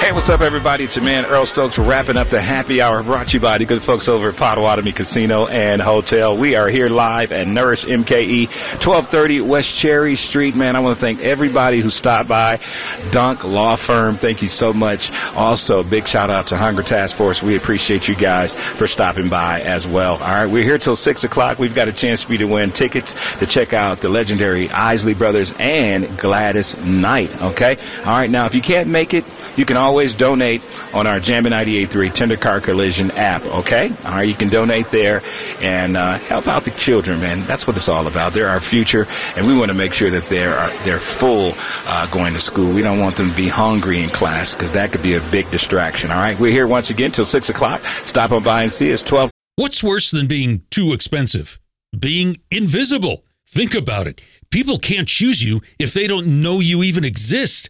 Hey, what's up, everybody? It's your man, Earl Stokes. We're wrapping up the happy hour brought to you by the good folks over at Potawatomi Casino and Hotel. We are here live at Nourish MKE, 1230 West Cherry Street. Man, I want to thank everybody who stopped by. Dunk Law Firm, thank you so much. Also, big shout out to Hunger Task Force. We appreciate you guys for stopping by as well. All right, we're here till 6 o'clock. We've got a chance for you to win tickets to check out the legendary Isley Brothers and Gladys Knight, okay? All right, now, if you can't make it, you can always donate on our Jammin' 98.3 Tender Car Collision app, okay? All right, you can donate there and help out the children, man. That's what it's all about. They're our future, and we want to make sure that they're full going to school. We don't want them to be hungry in class because that could be a big distraction, all right? We're here once again till 6 o'clock. Stop on by and see us, 12. What's worse than being too expensive? Being invisible. Think about it. People can't choose you if they don't know you even exist.